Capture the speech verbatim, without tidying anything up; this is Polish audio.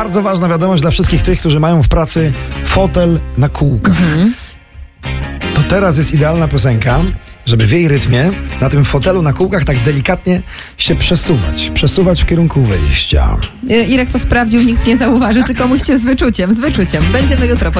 bardzo ważna wiadomość dla wszystkich tych, którzy mają w pracy fotel na kółkach. Mhm. To teraz jest idealna piosenka, żeby w jej rytmie na tym fotelu na kółkach tak delikatnie się przesuwać. Przesuwać w kierunku wyjścia. Irek to sprawdził, nikt nie zauważy, tylko musicie z wyczuciem, z wyczuciem. Będziemy jutro.